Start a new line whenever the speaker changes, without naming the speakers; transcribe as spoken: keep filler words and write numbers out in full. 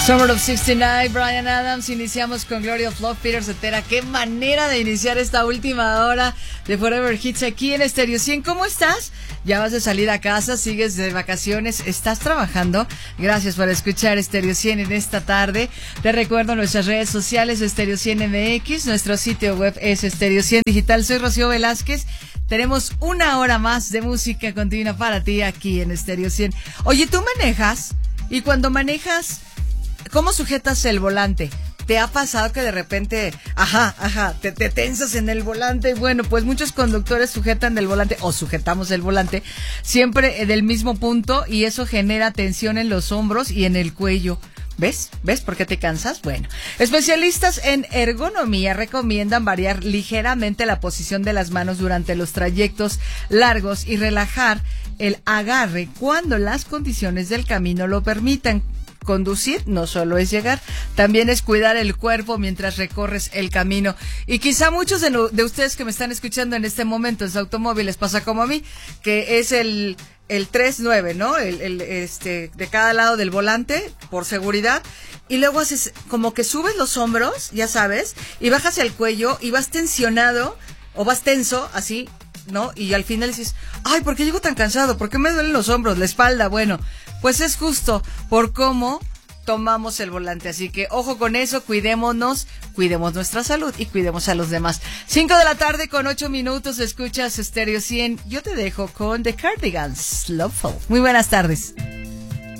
Summer of sesenta y nueve, Bryan Adams. Iniciamos con Glory of Love, Peter Cetera. Qué manera de iniciar esta última hora de Forever Hits aquí en Stereo cien. ¿Cómo estás? ¿Ya vas de salir a casa? ¿Sigues de vacaciones? ¿Estás trabajando? Gracias por escuchar Stereo cien en esta tarde. Te recuerdo nuestras redes sociales, Stereo cien M X. Nuestro sitio web es Stereo cien Digital. Soy Rocío Velázquez. Tenemos una hora más de música continua para ti aquí en Stereo cien. Oye, ¿tú manejas? Y cuando manejas, ¿cómo sujetas el volante? ¿Te ha pasado que de repente, ajá, ajá, te, te tensas en el volante? Bueno, pues muchos conductores sujetan el volante, o sujetamos el volante, siempre del mismo punto, y eso genera tensión en los hombros y en el cuello. ¿Ves? ¿Ves por qué te cansas? Bueno, especialistas en ergonomía recomiendan variar ligeramente la posición de las manos durante los trayectos largos y relajar el agarre cuando las condiciones del camino lo permitan. Conducir no solo es llegar, también es cuidar el cuerpo mientras recorres el camino. Y quizá muchos de, no, de ustedes que me están escuchando en este momento en su automóvil les pasa como a mí, que es el el tres nueve, ¿no? El, el este de cada lado del volante por seguridad, y luego haces como que subes los hombros, ya sabes, y bajas el cuello y vas tensionado o vas tenso así, ¿no? Y al final dices, ay, ¿por qué llego tan cansado? ¿Por qué me duelen los hombros, la espalda? Bueno, pues es justo por cómo tomamos el volante. Así que ojo con eso, cuidémonos, cuidemos nuestra salud y cuidemos a los demás. Cinco de la tarde con ocho minutos, escuchas Stereo cien. Yo te dejo con The Cardigans, Loveful. Muy buenas tardes.